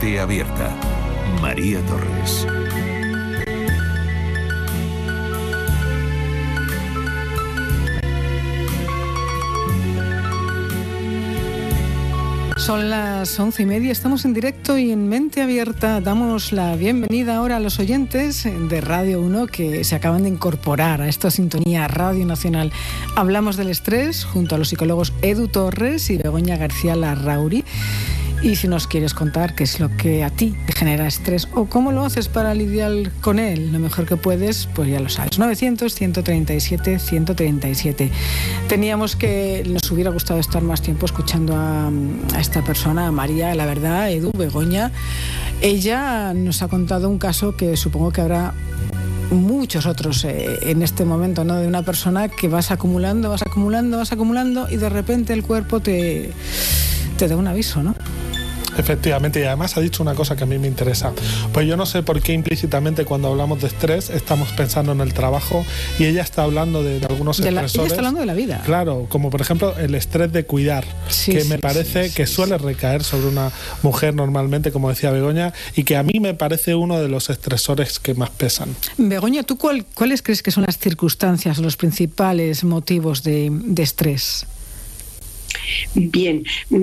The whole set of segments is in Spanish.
Mente Abierta. María Torres. Son las 11:30, estamos en directo y en Mente Abierta. Damos la bienvenida ahora a los oyentes de Radio 1 que se acaban de incorporar a esta sintonía Radio Nacional. Hablamos del estrés junto a los psicólogos Edu Torres y Begoña García Larrauri. Y si nos quieres contar qué es lo que a ti te genera estrés o cómo lo haces para lidiar con él, lo mejor que puedes, pues ya lo sabes. 900-137-137. Nos hubiera gustado estar más tiempo escuchando a esta persona, a María, la verdad, Edu, Begoña. Ella nos ha contado un caso que supongo que habrá muchos otros en este momento, ¿no? De una persona que vas acumulando y de repente el cuerpo te da un aviso, ¿no? Efectivamente, y además ha dicho una cosa que a mí me interesa. Pues yo no sé por qué implícitamente cuando hablamos de estrés estamos pensando en el trabajo y ella está hablando de algunos estresores. Ella está hablando de la vida. Claro, como por ejemplo el estrés de cuidar, me parece que suele recaer sobre una mujer normalmente, como decía Begoña, y que a mí me parece uno de los estresores que más pesan. Begoña, ¿tú cuáles crees que son las circunstancias, los principales motivos de estrés? Bien,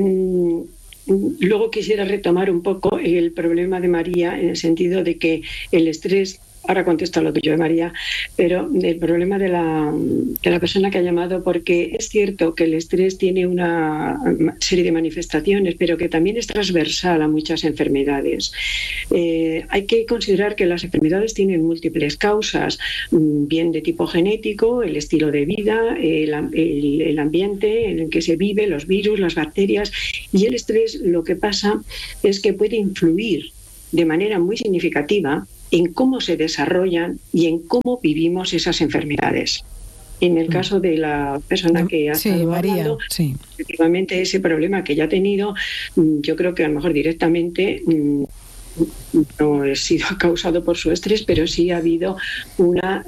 luego quisiera retomar un poco el problema de María en el sentido de que el estrés, ahora contesto lo tuyo de María, pero el problema de la persona que ha llamado, porque es cierto que el estrés tiene una serie de manifestaciones, pero que también es transversal a muchas enfermedades. Hay que considerar que las enfermedades tienen múltiples causas, bien de tipo genético, el estilo de vida, el ambiente en el que se vive, los virus, las bacterias, y el estrés lo que pasa es que puede influir de manera muy significativa en cómo se desarrollan y en cómo vivimos esas enfermedades. En el caso de la persona que ha estado hablando, efectivamente ese problema que ella ha tenido, yo creo que a lo mejor directamente no ha sido causado por su estrés, pero sí ha habido una,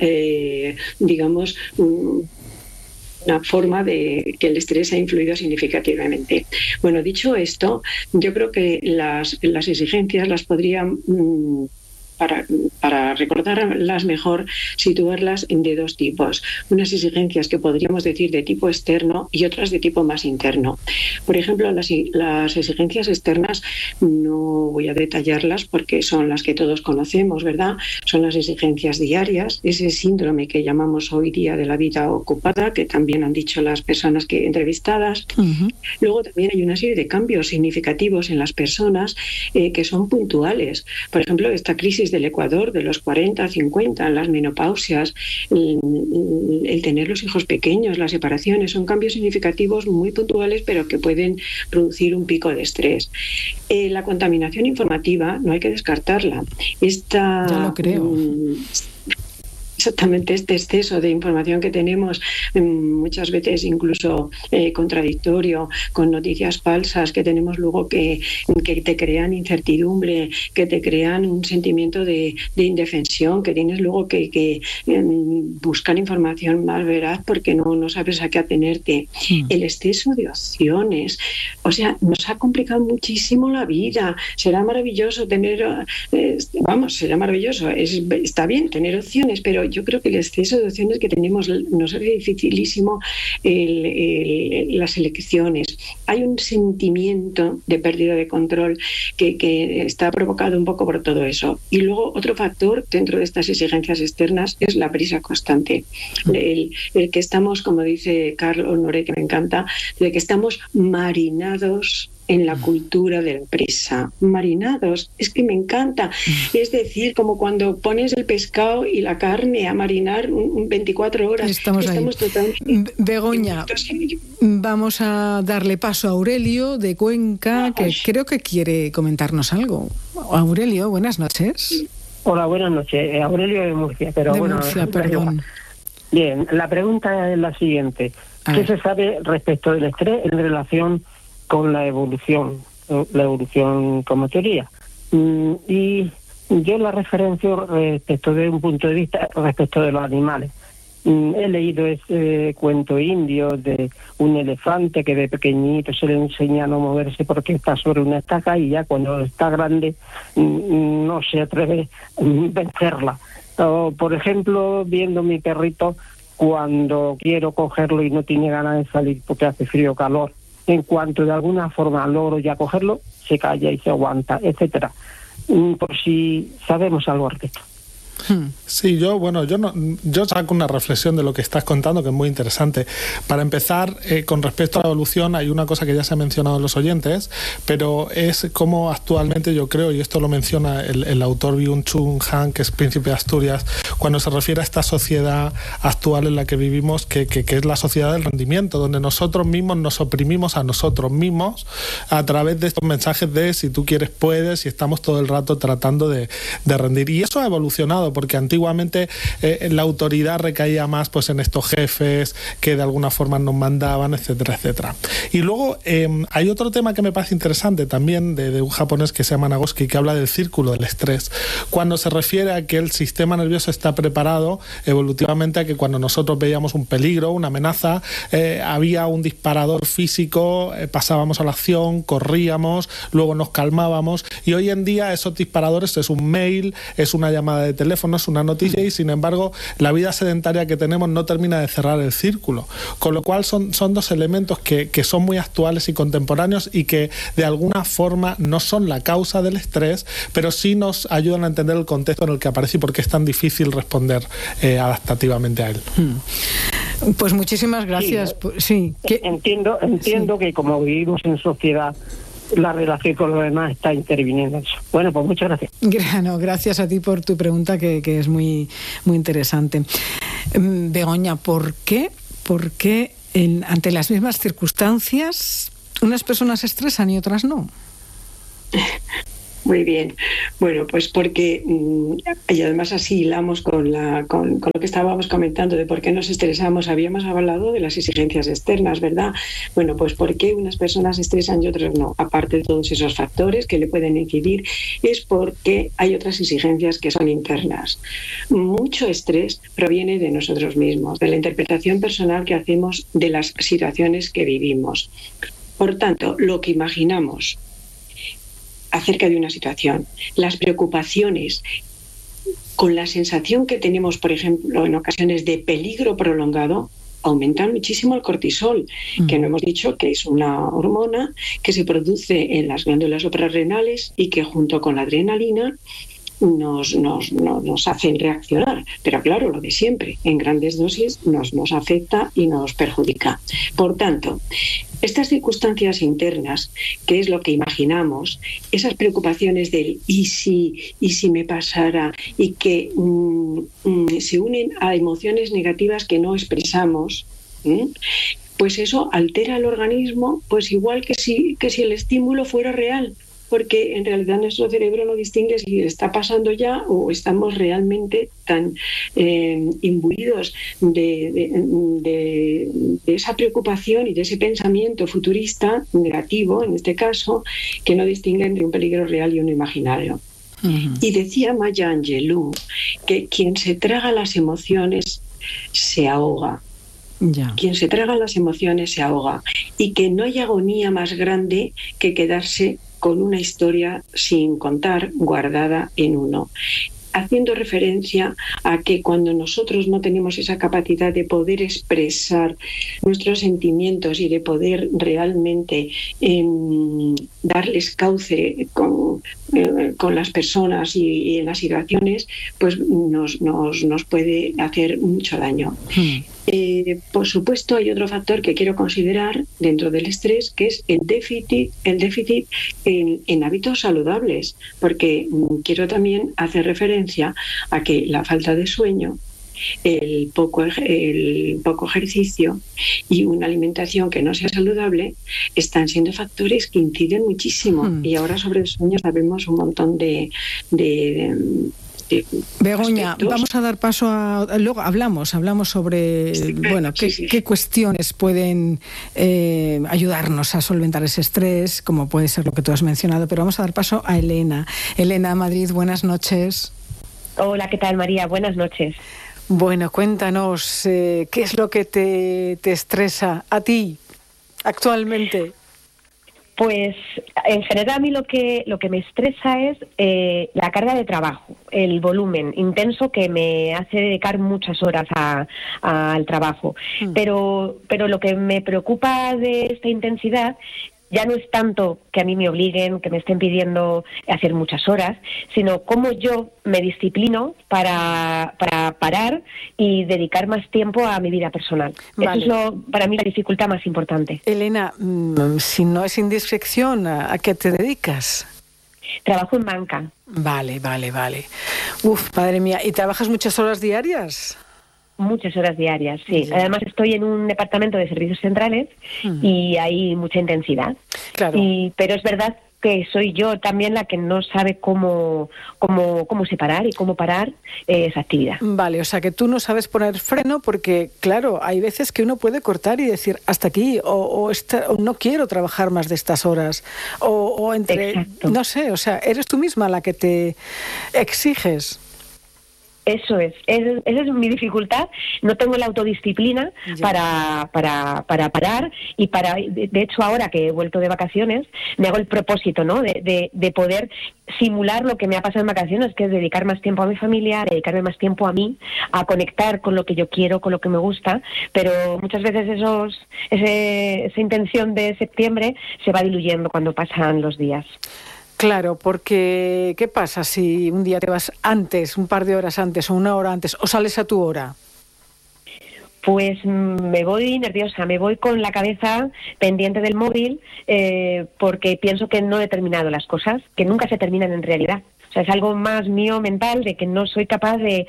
una forma de que el estrés ha influido significativamente. Bueno, dicho esto, yo creo que las exigencias las podrían, para recordarlas mejor, situarlas de dos tipos. Unas exigencias que podríamos decir de tipo externo y otras de tipo más interno. Por ejemplo, las exigencias externas no voy a detallarlas porque son las que todos conocemos, ¿verdad? Son las exigencias diarias, ese síndrome que llamamos hoy día de la vida ocupada, que también han dicho las personas entrevistadas. Uh-huh. Luego también hay una serie de cambios significativos en las personas que son puntuales. Por ejemplo, esta crisis del Ecuador de los 40, 50, las menopausias, el tener los hijos pequeños, las separaciones, son cambios significativos muy puntuales, pero que pueden producir un pico de estrés. La contaminación informativa no hay que descartarla. Ya lo creo. Exactamente, este exceso de información que tenemos, muchas veces incluso contradictorio, con noticias falsas que tenemos luego que te crean incertidumbre, que te crean un sentimiento de indefensión, que tienes luego que buscar información más veraz porque no sabes a qué atenerte. Sí. El exceso de opciones, o sea, nos ha complicado muchísimo la vida. Será maravilloso será maravilloso, está bien tener opciones, pero yo creo que el exceso de opciones que tenemos nos hace dificilísimo las elecciones. Hay un sentimiento de pérdida de control que está provocado un poco por todo eso. Y luego otro factor dentro de estas exigencias externas es la prisa constante. El que estamos, como dice Carl Honoré, que me encanta, de que estamos marinados en la cultura de la prisa. Marinados, es que me encanta. Es decir, como cuando pones el pescado y la carne a marinar 24 horas. Estamos totalmente... Begoña, vamos a darle paso a Aurelio de Cuenca, que creo que quiere comentarnos algo. Aurelio, buenas noches. Hola, buenas noches. Aurelio de Murcia, pero Murcia, perdón. Bien, la pregunta es la siguiente. ¿Qué se sabe respecto del estrés en relación con la evolución como teoría? Y yo la referencio respecto de un punto de vista respecto de los animales. He leído ese cuento indio de un elefante que de pequeñito se le enseña a no moverse porque está sobre una estaca y ya cuando está grande no se atreve a vencerla. O, por ejemplo, viendo mi perrito cuando quiero cogerlo y no tiene ganas de salir porque hace frío o calor, en cuanto de alguna forma logro ya cogerlo, se calla y se aguanta, etcétera. Por si sabemos algo al respecto. Sí, yo saco una reflexión de lo que estás contando que es muy interesante. Para empezar, con respecto a la evolución, hay una cosa que ya se ha mencionado en los oyentes, pero es como actualmente yo creo, y esto lo menciona el autor Byung-Chul Han, que es príncipe de Asturias, cuando se refiere a esta sociedad actual en la que vivimos, que es la sociedad del rendimiento, donde nosotros mismos nos oprimimos a nosotros mismos a través de estos mensajes de si tú quieres puedes, y estamos todo el rato tratando de rendir. Y eso ha evolucionado, porque antiguamente la autoridad recaía más pues en estos jefes que de alguna forma nos mandaban, etcétera, etcétera. Y luego hay otro tema que me parece interesante también de un japonés que se llama Nagoski, que habla del círculo del estrés, cuando se refiere a que el sistema nervioso está preparado evolutivamente a que cuando nosotros veíamos un peligro, una amenaza, había un disparador físico, pasábamos a la acción, corríamos, luego nos calmábamos, y hoy en día esos disparadores es un mail, es una llamada de teléfono, es una noticia, y sin embargo la vida sedentaria que tenemos no termina de cerrar el círculo, con lo cual son dos elementos que son muy actuales y contemporáneos y que de alguna forma no son la causa del estrés, pero sí nos ayudan a entender el contexto en el que aparece y por qué es tan difícil responder adaptativamente a él. Pues muchísimas gracias. Sí, entiendo sí, que como vivimos en sociedad, la relación con los demás está interviniendo en eso. Bueno, pues muchas gracias. Gracias a ti por tu pregunta, que es muy, muy interesante. Begoña, ¿por qué ante las mismas circunstancias unas personas se estresan y otras no? Muy bien. Bueno, pues porque, y además así hilamos con lo que estábamos comentando de por qué nos estresamos. Habíamos hablado de las exigencias externas, ¿verdad? Bueno, pues por qué unas personas se estresan y otras no. Aparte de todos esos factores que le pueden incidir, es porque hay otras exigencias que son internas. Mucho estrés proviene de nosotros mismos, de la interpretación personal que hacemos de las situaciones que vivimos. Por tanto, lo que imaginamos acerca de una situación, las preocupaciones, con la sensación que tenemos, por ejemplo, en ocasiones de peligro prolongado, aumentan muchísimo el cortisol, que no hemos dicho que es una hormona que se produce en las glándulas suprarrenales y que junto con la adrenalina nos hacen reaccionar, pero claro, lo de siempre, en grandes dosis nos afecta y nos perjudica. Por tanto, estas circunstancias internas, que es lo que imaginamos, esas preocupaciones del y si me pasara, y que se unen a emociones negativas que no expresamos, pues eso altera el organismo, pues igual que si el estímulo fuera real, porque en realidad nuestro cerebro no distingue si está pasando ya o estamos realmente tan imbuidos de esa preocupación y de ese pensamiento futurista, negativo en este caso, que no distingue entre un peligro real y uno imaginario. Uh-huh. Y decía Maya Angelou que quien se traga las emociones se ahoga. Quien se traga las emociones se ahoga, y que no hay agonía más grande que quedarse con una historia sin contar, guardada en uno. Haciendo referencia a que cuando nosotros no tenemos esa capacidad de poder expresar nuestros sentimientos y de poder realmente darles cauce con las personas y en las situaciones, pues nos puede hacer mucho daño. Por supuesto, hay otro factor que quiero considerar dentro del estrés, que es el déficit en hábitos saludables, porque quiero también hacer referencia a que la falta de sueño, el poco ejercicio y una alimentación que no sea saludable están siendo factores que inciden muchísimo. Y ahora sobre el sueño sabemos un montón de Begoña, aspectos. Vamos a dar paso a... Luego hablamos sobre qué cuestiones pueden ayudarnos a solventar ese estrés, como puede ser lo que tú has mencionado, pero vamos a dar paso a Elena. Elena, Madrid, buenas noches. Hola, ¿qué tal, María? Buenas noches. Bueno, cuéntanos, ¿qué es lo que te estresa a ti actualmente? Pues en general a mí lo que me estresa es la carga de trabajo, el volumen intenso que me hace dedicar muchas horas al trabajo. Pero lo que me preocupa de esta intensidad ya no es tanto que a mí me obliguen, que me estén pidiendo hacer muchas horas, sino cómo yo me disciplino para parar y dedicar más tiempo a mi vida personal. Vale. Eso es para mí la dificultad más importante. Elena, si no es indiscreción, ¿a qué te dedicas? Trabajo en banca. Vale. Uf, madre mía, ¿y trabajas muchas horas diarias? Muchas horas diarias, sí. Además estoy en un departamento de servicios centrales y hay mucha intensidad. Claro. Pero es verdad que soy yo también la que no sabe cómo separar y cómo parar esa actividad. Vale, o sea que tú no sabes poner freno porque, claro, hay veces que uno puede cortar y decir hasta aquí o no quiero trabajar más de estas horas o entre... Exacto. No sé, o sea, eres tú misma la que te exiges. Eso esa es mi dificultad. No tengo la autodisciplina para parar y de hecho ahora que he vuelto de vacaciones me hago el propósito, ¿no? de poder simular lo que me ha pasado en vacaciones, que es dedicar más tiempo a mi familia, dedicarme más tiempo a mí, a conectar con lo que yo quiero, con lo que me gusta, pero muchas veces esa intención de septiembre se va diluyendo cuando pasan los días. Claro, porque ¿qué pasa si un día te vas antes, un par de horas antes o una hora antes, o sales a tu hora? Pues me voy nerviosa, me voy con la cabeza pendiente del móvil porque pienso que no he terminado las cosas, que nunca se terminan en realidad. O sea, es algo más mío mental de que no soy capaz de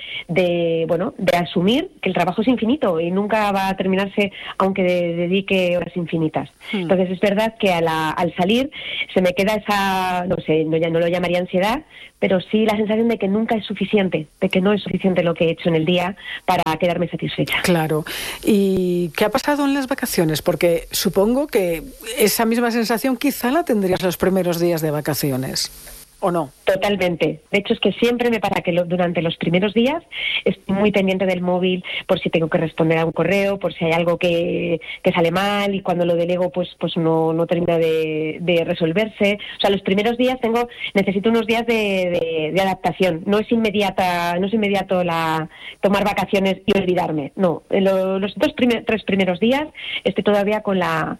asumir que el trabajo es infinito y nunca va a terminarse aunque dedique horas infinitas. Entonces es verdad que al salir se me queda esa, no sé, no lo llamaría ansiedad, pero sí la sensación de que nunca es suficiente, de que no es suficiente lo que he hecho en el día para quedarme satisfecha. Claro. ¿Y qué ha pasado en las vacaciones? Porque supongo que esa misma sensación quizá la tendrías los primeros días de vacaciones. ¿O no? Totalmente. De hecho, es que siempre me pasa que durante los primeros días estoy muy pendiente del móvil por si tengo que responder a un correo, por si hay algo que sale mal y cuando lo delego pues no termina de resolverse. O sea, los primeros días necesito unos días de adaptación. No es inmediato tomar vacaciones y olvidarme. No, los tres primeros días estoy todavía con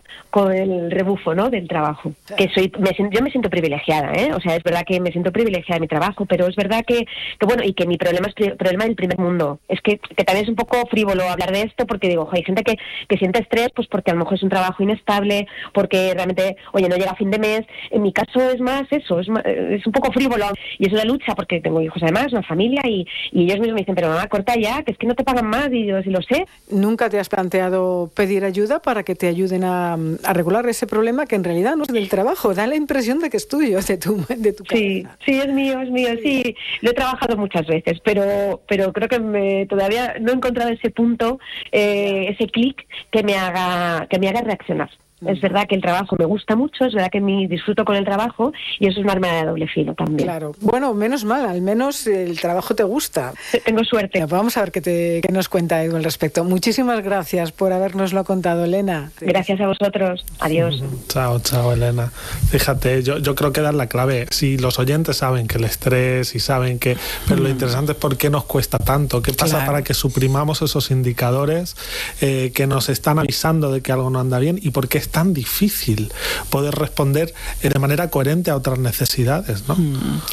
el rebufo, ¿no?, del trabajo. Que yo me siento privilegiada, ¿eh? O sea, es verdad que me siento privilegiada de mi trabajo, pero es verdad que bueno, y que mi problema es el problema del primer mundo. Es que también es un poco frívolo hablar de esto porque digo, hay gente que siente estrés pues porque a lo mejor es un trabajo inestable, porque realmente, oye, no llega a fin de mes. En mi caso es más eso, es un poco frívolo y es una lucha porque tengo hijos además, una familia y ellos mismos me dicen, pero mamá, corta ya, que es que no te pagan más y yo sí lo sé. ¿Nunca te has planteado pedir ayuda para que te ayuden a regular ese problema que en realidad no es del trabajo? Da la impresión de que es tuyo, de tu cabeza. Sí, es mío, sí. Lo he trabajado muchas veces, pero creo que todavía no he encontrado ese punto, ese clic que me haga reaccionar. Es verdad que el trabajo me gusta mucho, es verdad que disfruto con el trabajo y eso es un arma de doble filo también. Claro. Bueno, menos mal, al menos el trabajo te gusta. Tengo suerte. Bueno, vamos a ver qué nos cuenta Edu al respecto. Muchísimas gracias por habernoslo contado, Elena. Gracias a vosotros. Adiós. Chao, Elena. Fíjate, yo creo que dar la clave. Si los oyentes saben que el estrés y saben que... Pero lo interesante es por qué nos cuesta tanto. ¿Qué pasa para que suprimamos esos indicadores que nos están avisando de que algo no anda bien y por qué es tan difícil poder responder de manera coherente a otras necesidades, ¿no?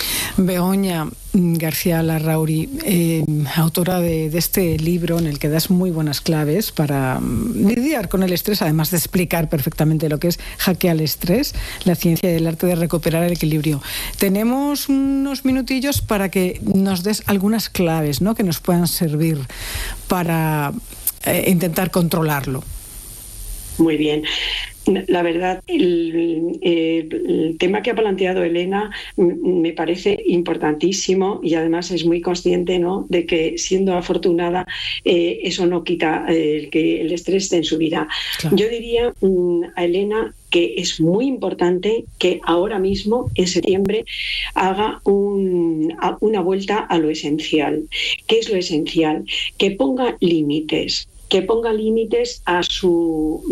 Begoña García Larrauri, autora de este libro en el que das muy buenas claves para lidiar con el estrés, además de explicar perfectamente lo que es Jaque al Estrés, la ciencia y el arte de recuperar el equilibrio. Tenemos unos minutillos para que nos des algunas claves, ¿no?, que nos puedan servir para intentar controlarlo. Muy bien. La verdad, el tema que ha planteado Elena me parece importantísimo y además es muy consciente, ¿no?, de que siendo afortunada eso no quita que el estrés esté en su vida. Claro. Yo diría a Elena que es muy importante que ahora mismo, en septiembre, haga una vuelta a lo esencial. ¿Qué es lo esencial? Que ponga límites. Que ponga límites a su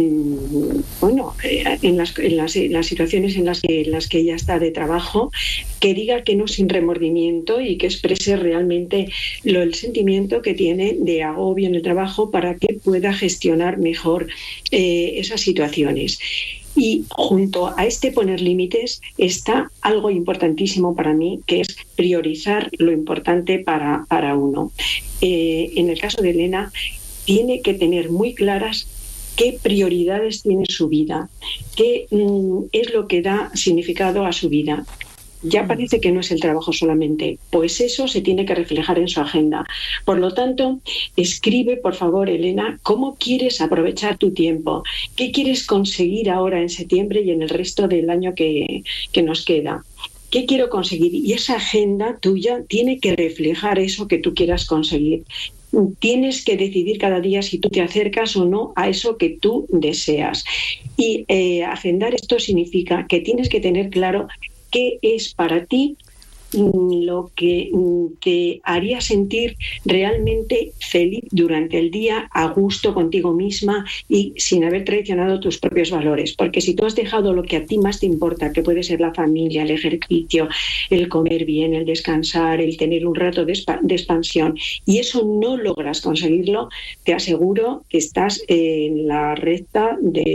en las situaciones en las que ella está de trabajo, que diga que no sin remordimiento y que exprese realmente el sentimiento que tiene de agobio en el trabajo para que pueda gestionar mejor esas situaciones. Y junto a este poner límites está algo importantísimo para mí, que es priorizar lo importante para uno. En el caso de Elena, tiene que tener muy claras qué prioridades tiene su vida, qué es lo que da significado a su vida. Ya parece que no es el trabajo solamente, pues eso se tiene que reflejar en su agenda. Por lo tanto, escribe, por favor, Elena, cómo quieres aprovechar tu tiempo, qué quieres conseguir ahora en septiembre y en el resto del año que nos queda. ¿Qué quiero conseguir? Y esa agenda tuya tiene que reflejar eso que tú quieras conseguir. Tienes que decidir cada día si tú te acercas o no a eso que tú deseas. Y agendar esto significa que tienes que tener claro qué es para ti lo que te haría sentir realmente feliz durante el día, a gusto contigo misma y sin haber traicionado tus propios valores. Porque si tú has dejado lo que a ti más te importa, que puede ser la familia, el ejercicio, el comer bien, el descansar, el tener un rato de expansión, y eso no logras conseguirlo, te aseguro que estás en la recta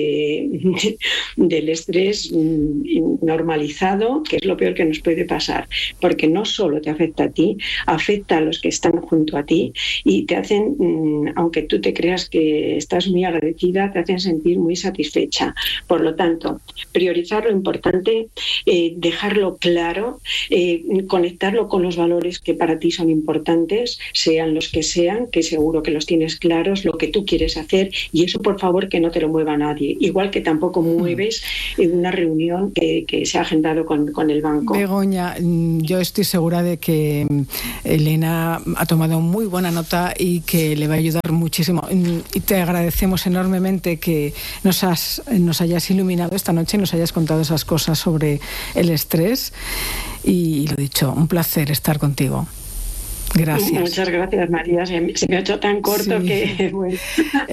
del estrés normalizado, que es lo peor que nos puede pasar. Porque no solo te afecta a ti, afecta a los que están junto a ti y te hacen, aunque tú te creas que estás muy agradecida, te hacen sentir muy satisfecha. Por lo tanto, priorizar lo importante, dejarlo claro, conectarlo con los valores que para ti son importantes, sean los que sean, que seguro que los tienes claros, lo que tú quieres hacer, y eso por favor que no te lo mueva nadie. Igual que tampoco mueves una reunión que se ha agendado con el banco. Begoña, yo estoy segura de que Elena ha tomado muy buena nota y que le va a ayudar muchísimo. Y te agradecemos enormemente que nos hayas iluminado esta noche y nos hayas contado esas cosas sobre el estrés. Y lo dicho, un placer estar contigo. Gracias. Muchas gracias, María. Se me ha hecho tan corto que... Bueno.